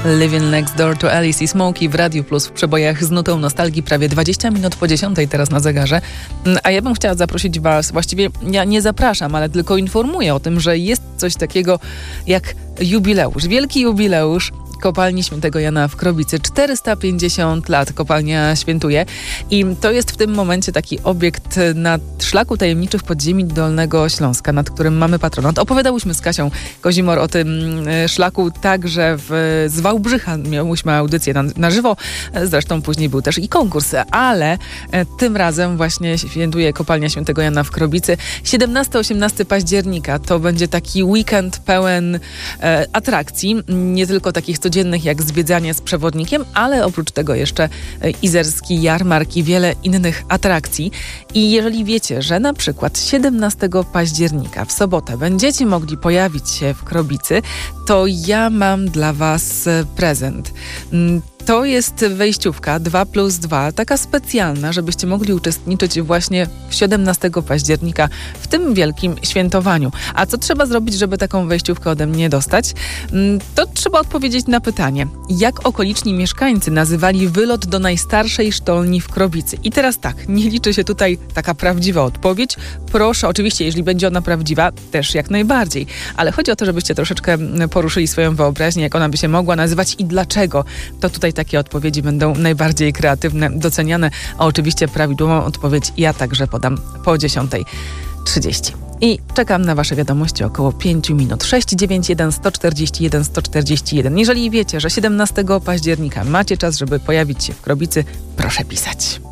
Living Next Door to Alice i Smokey w Radiu Plus w przebojach z nutą nostalgii, prawie 20 minut po 10 teraz na zegarze. A ja bym chciała zaprosić Was, właściwie ja nie zapraszam, ale tylko informuję o tym, że jest coś takiego jak jubileusz, wielki jubileusz Kopalni Świętego Jana w Krobicy. 450 lat kopalnia świętuje i to jest w tym momencie taki obiekt na szlaku tajemniczych podziemi Dolnego Śląska, nad którym mamy patronat. Opowiadałyśmy z Kasią Kozimor o tym szlaku także z Wałbrzycha. Miałyśmy audycję na żywo, zresztą później był też i konkurs, ale tym razem właśnie świętuje Kopalnia Świętego Jana w Krobicy. 17-18 października to będzie taki weekend pełen atrakcji, nie tylko takich codziennych jak zwiedzanie z przewodnikiem, ale oprócz tego jeszcze izerski jarmark i wiele innych atrakcji. I jeżeli wiecie, że na przykład 17 października w sobotę będziecie mogli pojawić się w Krobicy, to ja mam dla Was prezent. To jest wejściówka 2+2, taka specjalna, żebyście mogli uczestniczyć właśnie 17 października w tym wielkim świętowaniu. A co trzeba zrobić, żeby taką wejściówkę ode mnie dostać? To trzeba odpowiedzieć na pytanie, jak okoliczni mieszkańcy nazywali wylot do najstarszej sztolni w Krobicy. I teraz tak, nie liczy się tutaj taka prawdziwa odpowiedź. Proszę, oczywiście, jeżeli będzie ona prawdziwa, też jak najbardziej. Ale chodzi o to, żebyście troszeczkę poruszyli swoją wyobraźnię, jak ona by się mogła nazywać i dlaczego. To tutaj takie odpowiedzi będą najbardziej kreatywne, doceniane, a oczywiście prawidłową odpowiedź ja także podam po 10:30. I czekam na Wasze wiadomości około 5 minut. 691 141 141. Jeżeli wiecie, że 17 października macie czas, żeby pojawić się w Krobicy, proszę pisać.